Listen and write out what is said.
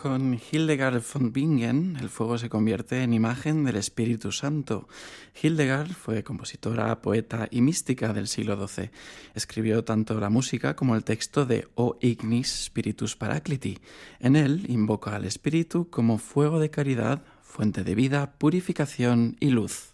Con Hildegard von Bingen, el fuego se convierte en imagen del Espíritu Santo. Hildegard fue compositora, poeta y mística del siglo XII. Escribió tanto la música como el texto de O Ignis Spiritus Paracliti. En él invoca al Espíritu como fuego de caridad, fuente de vida, purificación y luz.